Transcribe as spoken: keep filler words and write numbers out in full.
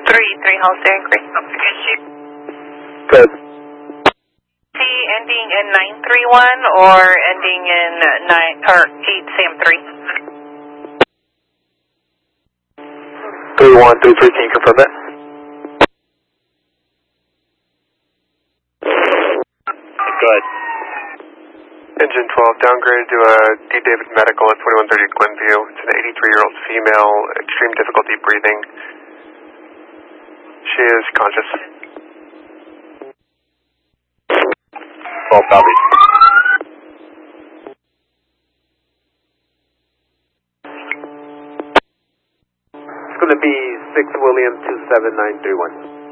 three, three Halsey inquiry. Good. T ending in nine three one or ending in nine or eight Sam three? three one three three, can you confirm that? Good. Engine twelve, downgraded to a D. David Medical at twenty-one thirty Glenview. It's an eighty-three-year-old female, extreme difficulty breathing. She is conscious. twelve copies. It's going to be six William two seven nine three one.